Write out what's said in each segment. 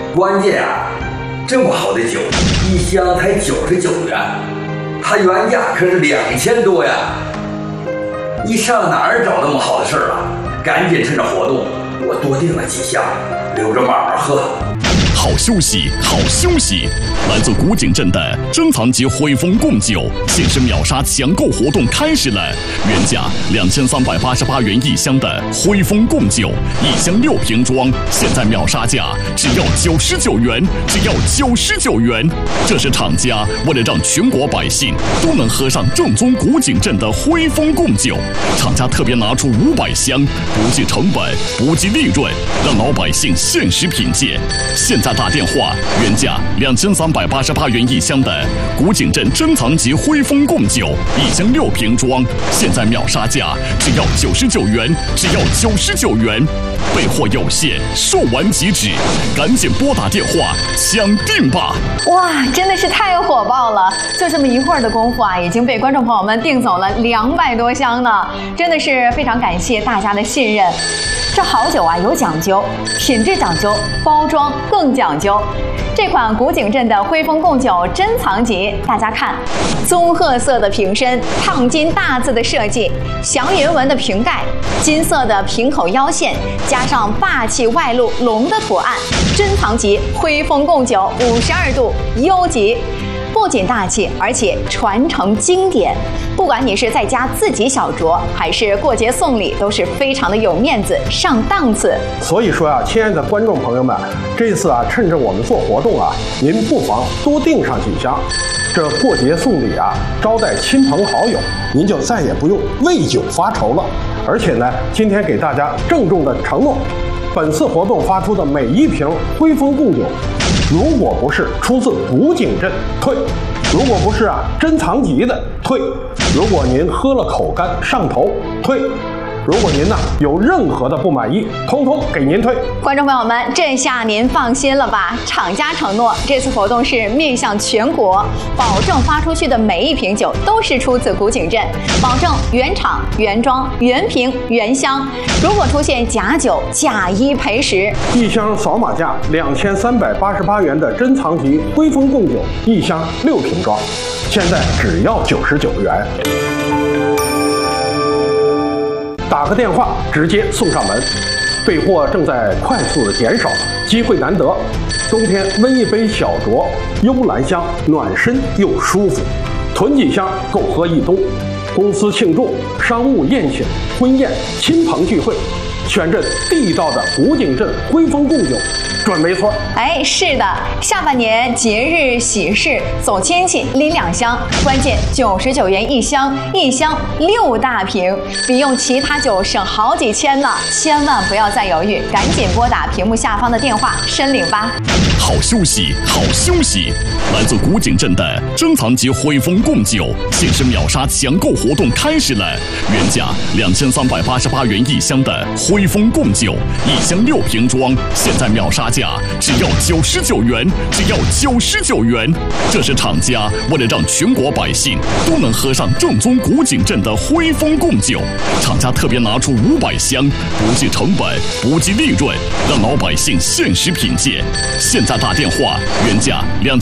关键啊，这么好的酒，一箱才99元，它原价可是2000多呀！你上哪儿找那么好的事儿啊？赶紧趁着活动，我多订了几箱，留着慢慢喝。 好休息，好休息！来自古井镇的珍藏级汇丰贡酒限时秒杀抢购活动开始了，原价2388元一箱的汇丰贡酒，一箱6瓶装，现在秒杀价只要99元，只要99元。这是厂家为了让全国百姓都能喝上正宗古井镇的汇丰贡酒，厂家特别拿出500箱，不计成本，不计利润，让老百姓限时品鉴。现在打电话，原价2388元一箱的古井镇珍藏级汇丰贡酒，一箱6瓶装，现在秒杀价只要99元，只要99元。备货有限，售完即止，赶紧拨打电话抢订吧！ 哇，真的是太火爆了！就这么一会儿的功夫啊，已经被观众朋友们订走了200多箱呢，真的是非常感谢大家的信任。这好酒啊有讲究，品质讲究，包装更讲究。这款古井镇的汇丰贡酒珍藏级，大家看，棕褐色的瓶身，烫金大字的设计，祥云纹的瓶盖，金色的瓶口腰线，加上霸气外露龙的图案，珍藏级汇丰贡酒52度优级。不仅大气，而且传承经典。不管你是在家自己小酌，还是过节送礼，都是非常的有面子、上档次。 所以说啊，亲爱的观众朋友们，这次啊，趁着我们做活动啊，您不妨多订上几箱。这过节送礼啊，招待亲朋好友，您就再也不用为酒发愁了。而且呢，今天给大家郑重的承诺，本次活动发出的每1瓶汇丰贡酒，如果不是出自古井镇，退；如果不是啊珍藏级的，退；如果您喝了口干上头，退；如果您呢有任何的不满意，通通给您退。 观众朋友们，这下您放心了吧？厂家承诺，这次活动是面向全国，保证发出去的每1瓶酒都是出自古井镇，保证原厂、原装、原瓶、原箱。如果出现假酒，假1赔10。 一箱扫码价2388元的珍藏级汇丰贡酒，一箱6瓶装，现在只要99元。打个电话直接送上门，备货正在快速的减少，机会难得。冬天温一杯小酌，幽兰香，暖身又舒服，囤几箱够喝一冬。公司庆祝、商务宴请、婚宴、亲朋聚会，选这地道的古井镇汇丰贡酒，准没错。 哎，是的，下半年节日喜事走亲戚拎2箱，关键99元一箱，一箱6大瓶，比用其他酒省好几千呢！千万不要再犹豫，赶紧拨打屏幕下方的电话申领吧。 好休息，好休息！来自古井镇的珍藏级汇丰贡酒限时秒杀抢购活动开始了，原价2388元一箱的汇丰贡酒，一箱6瓶装，现在秒杀价只要99元，只要99元。这是厂家为了让全国百姓都能喝上正宗古井镇的汇丰贡酒，厂家特别拿出500箱，不计成本，不计利润，让老百姓限时品鉴。现在打电话，原价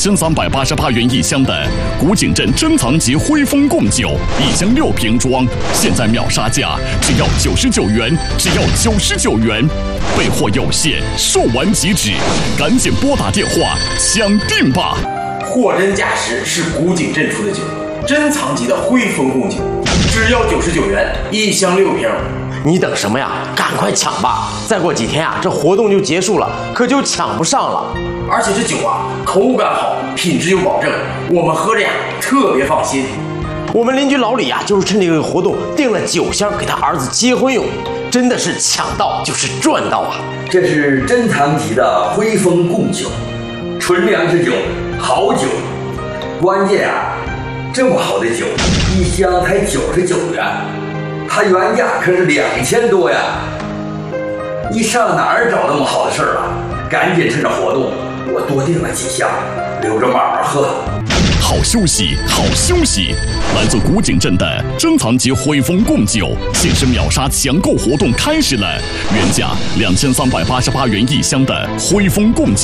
2388元一箱的古井镇珍藏级汇丰贡酒，一箱6瓶装，现在秒杀价只要99元，只要99元。备货有限，售完即止，赶紧拨打电话抢订吧！ 货真价实，是古井镇出的酒，珍藏级的汇丰贡酒，只要99元，一箱6瓶。 你等什么呀？赶快抢吧！再过几天啊，这活动就结束了，可就抢不上了。 而且这酒啊，口感好，品质有保证，我们喝着呀特别放心。 我们邻居老李啊，就是趁这个活动订了9箱给他儿子结婚用，真的是抢到就是赚到啊！ 这是珍藏级的汇丰贡酒，纯粮之酒，好酒。关键啊，这么好的酒，一箱才99元，它原价可是2000多呀！你上哪儿找那么好的事儿啊？赶紧趁着活动，我多订了几箱，留着慢慢喝。 好休息，好休息！来自古井镇的珍藏级汇丰贡酒限时秒杀抢购活动开始了，原价2388元一箱的汇丰贡酒。